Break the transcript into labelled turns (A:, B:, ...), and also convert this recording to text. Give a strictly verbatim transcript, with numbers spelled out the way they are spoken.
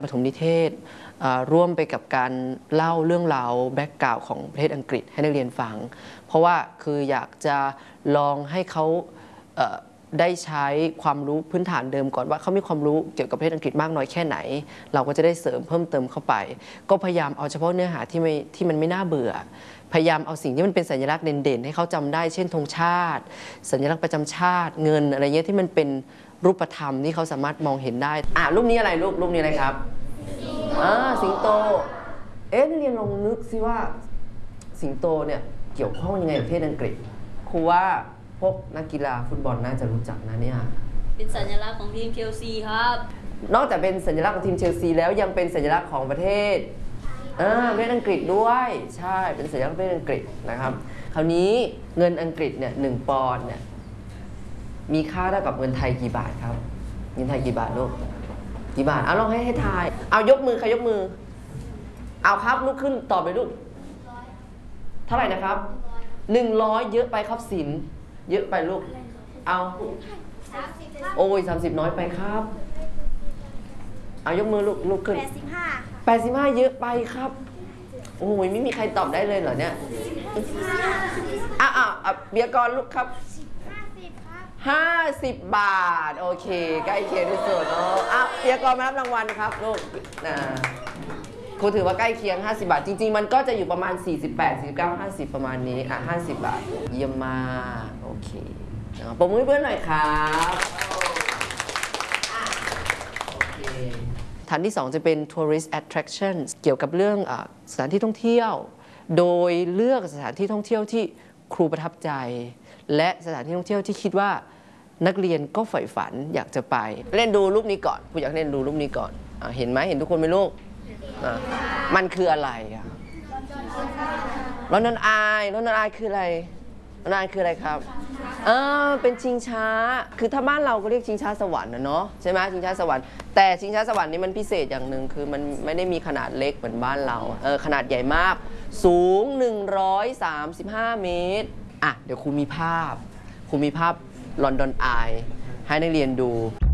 A: ปฐมนิเทศร่วมไปกับการเล่าเรื่องราวแบ็กกราวด์ของประเทศอังกฤษให้นักเรียนฟังเพราะว่าคืออยากจะลองให้เขาได้ใช้ความรู้พื้นฐานเดิมก่อนว่าเขามีความรู้เกี่ยวกับประเทศอังกฤษมากน้อยแค่ไหนเราก็จะได้เสริมเพิ่มเติมเข้าไปก็พยายามเอาเฉพาะเนื้อหาที่ไม่ที่มันไม่น่าเบื่อพยายามเอาสิ่งที่มันเป็นสัญลักษณ์เด่นๆให้เขาจำได้เช่นธงชาติสัญลักษณ์ประจำชาติเงินอะไรเงี้ยที่มันเป็นรูปธรรมที่เขาสามารถมองเห็นได้อ่ะรูปนี้อะไรรูปรูปนี้อะไรครับอ่าสิงโตเอ๊ะนักเรียนลองนึกซิว่าสิงโตเนี่ยเกี่ยวข้องยังไงกับประเทศอังกฤษครูว่าพวกนักกีฬาฟุตบอลน่าจะรู้จักนะเนี่ย
B: เป็นสัญลักษณ์ของทีมเชลซีครับ
A: นอกจากเป็นสัญลักษณ์ของทีมเชลซีแล้วยังเป็นสัญลักษณ์ของประเทศอ่าประเทศอังกฤษด้วยใช่เป็นสัญลักษณ์ประเทศอังกฤษนะครับคราวนี้เงินอังกฤษเนี่ยหนึ่งปอนด์เนี่ยมีค่าเท่ากับเงินไทยกี่บาทครับเงินไทยกี่บาทลูกกี่บาทเอาลองให้ให้ทายเอายกมือใครยกมือเอาครับลุกขึ้นตอบเลยลูกเท่าไหร่นะครับหนึ่งร้อยเยอะไปครับสินเยอะไปลูกเอาโอ้ยสามสิบน้อยไปครับเอายกมือลูกลุกขึ้นแปดสิบห้าแปดสิบห้าเยอะไปครับโอ้ยไม่มีใครตอบได้เลยเหรอเนี่ยอ่ะอ่ะเบียร์กรลูกครับห้าสิบบาทโอเคใกล้เคียงที่สุดเนาะอ่ะเบียร์กรมารับรางวัลครับลูกนะครูถือว่าใกล้เคียงห้าสิบบาทจริงๆมันก็จะอยู่ประมาณสี่สิบแปด สี่สิบเก้า ห้าสิบประมาณนี้อ่ะห้าสิบบาทเยี่ยมมากโอเคปรบมือให้เพื่อนหน่อยครับฐานที่สองจะเป็น tourist attraction เกี่ยวกับเรื่องสถานที่ท่องเที่ยวโดยเลือกสถานที่ท่องเที่ยวที่ครูประทับใจและสถานที่ท่องเที่ยวที่คิดว่านักเรียนก็ใฝ่ฝันอยากจะไปเล่นดูรูปนี้ก่อนครูอยากเล่นดูรูปนี้ก่อนอเห็นไหมเห็นทุกคนไหมลูกมันคืออะไรอะลอนดอนอายลอนดอนอายคืออะไรลอนดอนอายคืออะไรครับเออเป็นชิงช้าคือถ้าบ้านเราก็เรียกชิงช้าสวรรค์นะเนาะใช่ไหมชิงช้าสวรรค์แต่ชิงช้าสวรรค์นี่มันพิเศษอย่างหนึ่งคือมันไม่ได้มีขนาดเล็กเหมือนบ้านเราเออขนาดใหญ่มากสูงหนึ่งร้อยสามสิบห้าเมตรอ่ะเดี๋ยวครูมีภาพครูมีภาพลอนดอนอายให้นักเรียนดู